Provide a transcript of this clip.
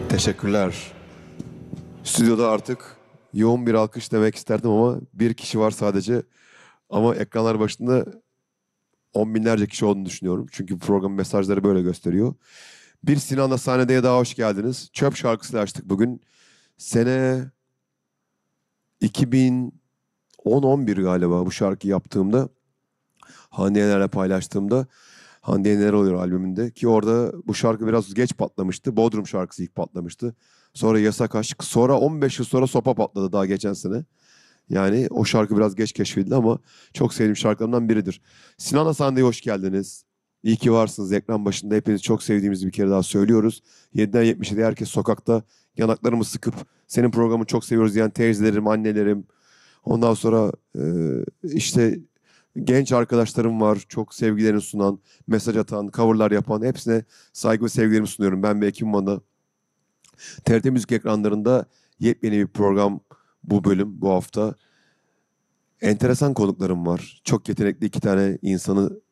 Teşekkürler. Stüdyoda artık yoğun bir alkış demek isterdim ama bir kişi var sadece. Ama ekranlar başında on binlerce kişi olduğunu düşünüyorum. Çünkü program mesajları böyle gösteriyor. Bir Sinan'la sahnede daha hoş geldiniz. Çöp şarkısıyla açtık bugün. Sene 2010-11 galiba bu şarkıyı yaptığımda. Hande Yener'le paylaştığımda. Hande Yener oluyor albümünde. Ki orada bu şarkı biraz geç patlamıştı. Bodrum şarkısı ilk patlamıştı. Sonra Yasak Aşk. Sonra 15 yıl sonra Sopa patladı daha geçen sene. Yani o şarkı biraz geç keşfedildi ama çok sevdiğim şarkılarımdan biridir. Sinan Hasan'da hoş geldiniz. İyi ki varsınız ekran başında. Hepinizi çok sevdiğimizi bir kere daha söylüyoruz. 7'den 77'ye herkes sokakta yanaklarımı sıkıp senin programını çok seviyoruz diyen teyzelerim, annelerim. Ondan sonra işte genç arkadaşlarım var. Çok sevgilerini sunan, mesaj atan, coverlar yapan hepsine saygı ve sevgilerimi sunuyorum. Ben ve ekibim adına. TRT Müzik ekranlarında yepyeni bir program bu bölüm, bu hafta. Enteresan konuklarım var. Çok yetenekli iki tane insanı